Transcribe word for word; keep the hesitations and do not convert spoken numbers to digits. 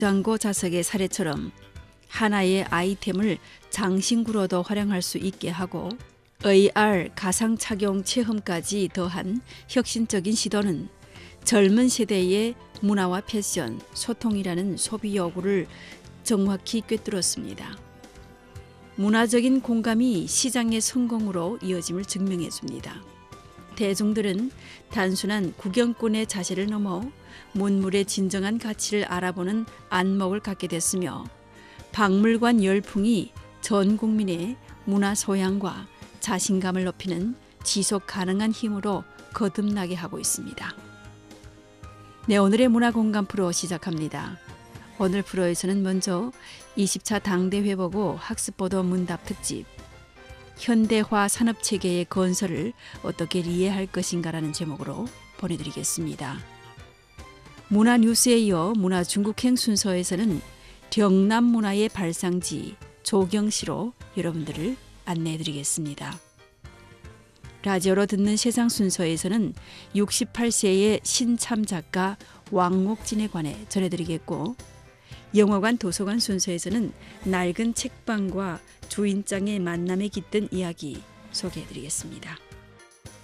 장고 자석의 사례처럼 하나의 아이템을 장신구로도 활용할 수 있게 하고 에이알 가상 착용 체험까지 더한 혁신적인 시도는 젊은 세대의 문화와 패션, 소통이라는 소비 요구를 정확히 꿰뚫었습니다. 문화적인 공감이 시장의 성공으로 이어짐을 증명해 줍니다. 대중들은 단순한 구경꾼의 자세를 넘어 문물의 진정한 가치를 알아보는 안목을 갖게 됐으며 박물관 열풍이 전 국민의 문화 소양과 자신감을 높이는 지속 가능한 힘으로 거듭나게 하고 있습니다. 네, 오늘의 문화공감 프로 시작합니다. 오늘 프로에서는 먼저 이십 차 당대회 보고 학습보도 문답 특집 현대화 산업체계의 건설을 어떻게 이해할 것인가라는 제목으로 보내드리겠습니다. 문화뉴스에 이어 문화중국행 순서에서는 경남 문화의 발상지 조경시로 여러분들을 안내해드리겠습니다. 라디오로 듣는 세상 순서에서는 육십팔 세의 신참 작가 왕옥진에 관해 전해드리겠고, 영화관 도서관 순서에서는 낡은 책방과 주인장의 만남에 깃든 이야기 소개해드리겠습니다.